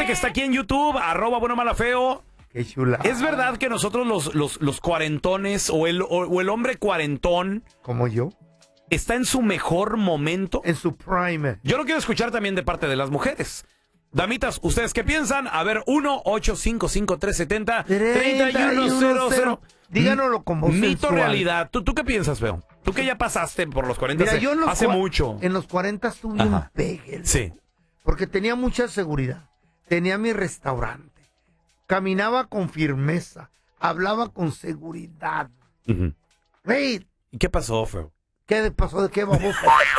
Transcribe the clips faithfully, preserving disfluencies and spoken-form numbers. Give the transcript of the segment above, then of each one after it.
que está aquí en YouTube, arroba bueno mala feo. Qué chula. ¿Es verdad que nosotros los, los, los cuarentones o el, o, o el hombre cuarentón... ¿Como yo? ¿Está en su mejor momento? En su prime. Yo lo quiero escuchar también de parte de las mujeres. Damitas, ¿ustedes qué piensan? A ver, uno ocho cinco cinco tres siete cero tres uno cero cero. Díganoslo con voz Mito sensual. realidad. ¿Tú, ¿Tú qué piensas, Feo? Tú que ya pasaste por los cuarenta Mira, yo en los hace cua- mucho. En los cuarenta tuve Ajá. un pegue. Sí. Porque tenía mucha seguridad. Tenía mi restaurante. Caminaba con firmeza. Hablaba con seguridad. Uh-huh. Hey, ¿Y qué pasó, Feo? ¿qué pasó? ¿De qué vamos?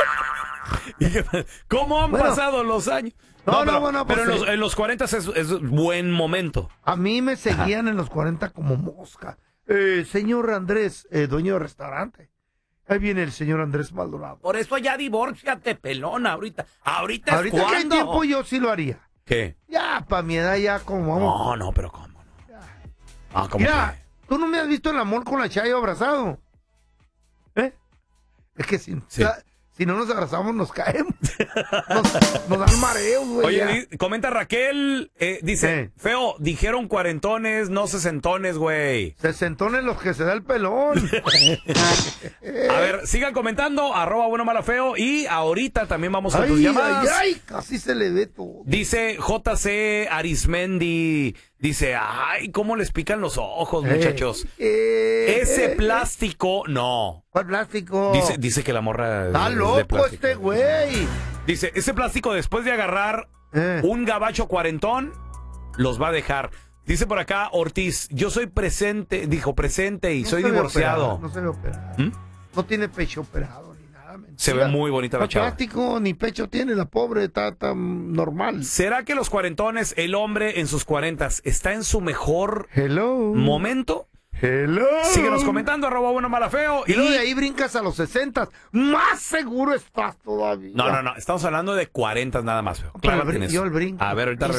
¿Cómo han Bueno. pasado los años? No, no, pero, bueno, pero pues en, sí. los, en los cuarenta es, es buen momento. A mí me seguían en los cuarenta como mosca. Eh, señor Andrés, eh, dueño de restaurante. Ahí viene el señor Andrés Maldonado. Por eso ya divórciate, pelón, ahorita. ¿Ahorita, Ahorita es que hay cuando? tiempo yo sí lo haría. ¿Qué? Ya, para mi edad ya como vamos. No, no, pero ¿cómo no? Ah, ¿cómo Mira, tú no me has visto el amor con la Chayo abrazado. ¿Eh? Es que si, Sí. la- si no nos abrazamos nos caemos. Nos, nos dan mareos, güey. Oye, ya. di- comenta Raquel, eh, dice, Eh. Feo, dijeron cuarentones, no sesentones, güey. Se sentones los que se da el pelón. A ver, sigan comentando, arroba bueno mala feo, y ahorita también vamos a tus Ay, llamadas. ay, ay, casi se le ve todo. Dice J C Arismendi, dice, ay, cómo les pican los ojos, Eh, muchachos. eh, Ese eh, plástico, no. ¿Cuál plástico? Dice, dice que la morra Está es de loco plástico. este güey. Dice, ese plástico después de agarrar Eh. un gabacho cuarentón, los va a dejar. Dice por acá Ortiz, yo soy presente, dijo presente y No soy se ve divorciado. operado, no se ve operado. ¿Mm? No tiene pecho operado ni nada. Mentira. Se ve muy bonita la No chava. plástico ni pecho tiene, la pobre está tan normal. ¿Será que los cuarentones, el hombre en sus cuarentas, está en su mejor Hello. momento? Hello. Síguenos comentando, arroba bueno mala feo. Y Y... luego de ahí brincas a los sesenta. Más seguro estás todavía. No, no, no, estamos hablando de cuarenta nada más, feo. Pero Claro, el brin- tienes. yo el brinco. A ver, ahorita